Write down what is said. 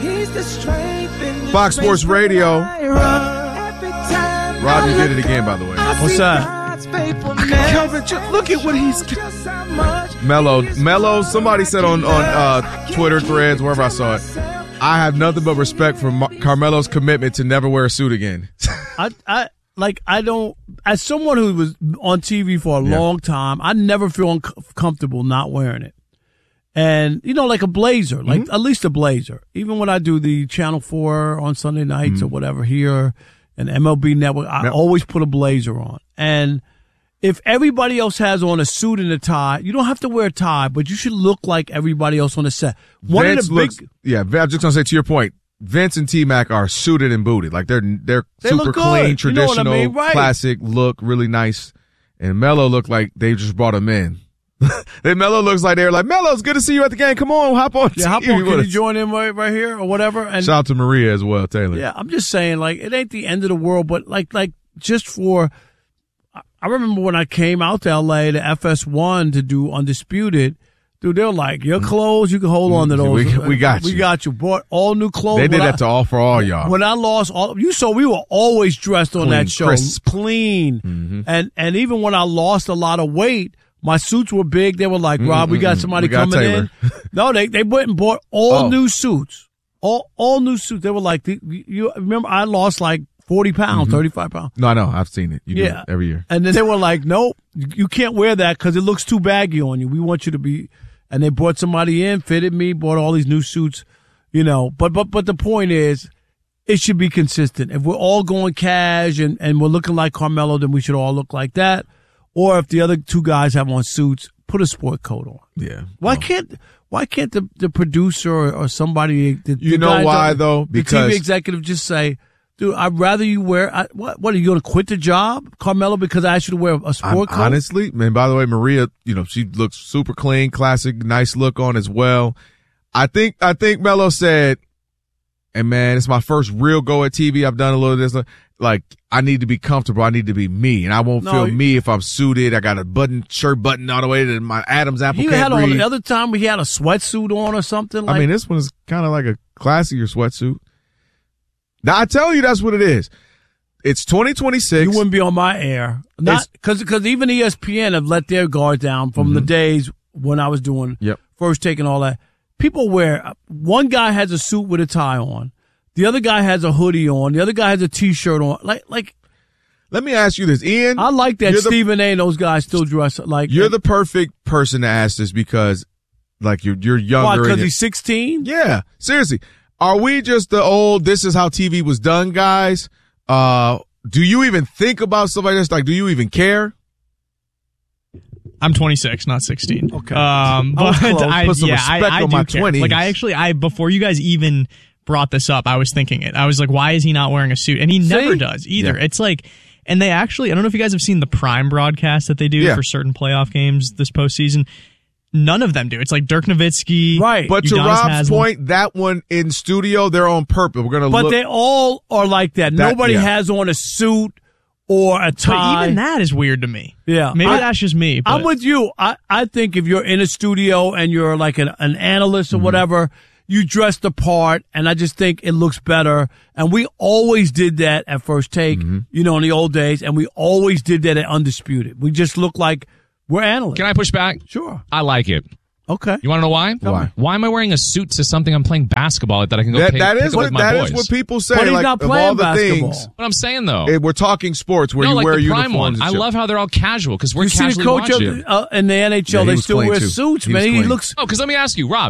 Fox Sports Radio. Rob, you did it again, by the way. What's that? Kelvin, look at what he's... Melo, somebody said on Twitter threads, wherever I saw it, I have nothing but respect for Carmelo's commitment to never wear a suit again. I don't, as someone who was on TV for a long time, I never feel uncomfortable not wearing it. And, like a blazer, at least a blazer. Even when I do the Channel 4 on Sunday nights or whatever here and MLB Network, I always put a blazer on. And if everybody else has on a suit and a tie, you don't have to wear a tie, but you should look like everybody else on the set. I'm just going to say to your point, Vince and T-Mac are suited and booted. Like they're super clean, traditional, classic look, really nice. And Melo looked like they just brought him in. Then Melo looks like they're like, Melo, it's good to see you at the game. Come on, hop on. Yeah, hop on. Can you join in right here or whatever? And shout out to Maria as well, Taylor. Yeah, I'm just saying, it ain't the end of the world, but like just for. I remember when I came out to LA to FS1 to do Undisputed. Dude, they're like, your clothes, you can hold on to those. We got you. We got you. Bought all new clothes. They did that for all y'all. When I lost you saw we were always dressed on that show. Crisp. Clean. Mm-hmm. And even when I lost a lot of weight, my suits were big. They were like, Rob, we got somebody coming in. No, they went and bought all new suits. All new suits. They were like, you remember I lost 40 pounds, 35 pounds. No, I know. I've seen it. You do it every year. And then they were like, nope, you can't wear that because it looks too baggy on you. We want you to be... And they brought somebody in, fitted me, bought all these new suits, But the point is, it should be consistent. If we're all going cash and we're looking like Carmelo, then we should all look like that. Or if the other two guys have on suits, put a sport coat on. Yeah. Why can't the producer or somebody... You know why, though? Because... The TV executive just say... Dude, I'd rather you wear, what are you going to quit the job, Carmelo, because I asked you to wear a sport coat? Honestly, man, by the way, Maria, she looks super clean, classic, nice look on as well. I think Melo said, hey man, it's my first real go at TV. I've done a little of this. I need to be comfortable. I need to be me, and I won't feel me if I'm suited. I got a shirt button all the way to my Adam's apple. He had on the other time we had a sweatsuit on or something. I mean, this one is kind of like a classier sweatsuit. Now, I tell you, that's what it is. It's 2026. You wouldn't be on my air. Because even ESPN have let their guard down from the days when I was doing First Take and all that. People wear, one guy has a suit with a tie on. The other guy has a hoodie on. The other guy has a T-shirt on. Let me ask you this, Ian. I like that Stephen A. and those guys still dress like. You're the perfect person to ask this because, you're younger. Why, because he's 16? Yeah, seriously. Are we just the old, this is how TV was done, guys? Do you even think about stuff like this? Do you even care? I'm 26, not 16. Okay. But I put some respect on my 20s. Before you guys even brought this up, I was thinking it. I was like, why is he not wearing a suit? And he never does either. Yeah. It's and they actually, I don't know if you guys have seen the Prime broadcast that they do for certain playoff games this postseason. None of them do. It's like Dirk Nowitzki. Right. But to Rob's point, that one in studio, they're on purpose. We're going to look. But they all are like that. Nobody has on a suit or a tie. But even that is weird to me. Yeah. Maybe that's just me. But. I'm with you. I think if you're in a studio and you're like an analyst or whatever, you dress the part, and I just think it looks better. And we always did that at First Take, in the old days, and we always did that at Undisputed. We just look like we're analysts. Can I push back? Sure. I like it. Okay. You want to know why? Why? Why am I wearing a suit to something I'm playing basketball that I can go pick up with my boys? That is what people say. But he's not playing basketball. What I'm saying, though. We're talking sports where you wear the Prime uniforms. One. I love how they're all casual because we're casually watching. You see the coach watching. in the NHL, they still wear suits, man. He looks... Oh, because let me ask you, Rob.